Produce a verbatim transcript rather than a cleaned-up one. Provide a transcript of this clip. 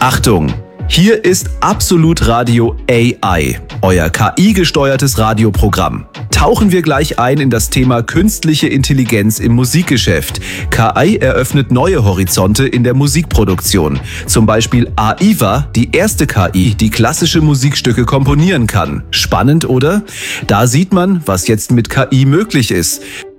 Achtung! Hier ist Absolut Radio A I, euer K I-gesteuertes Radioprogramm. Tauchen wir gleich ein in das Thema künstliche Intelligenz im Musikgeschäft. K I eröffnet neue Horizonte in der Musikproduktion. Zum Beispiel AIVA, die erste K I, die klassische Musikstücke komponieren kann. Spannend, oder? Da sieht man, was jetzt mit K I möglich ist.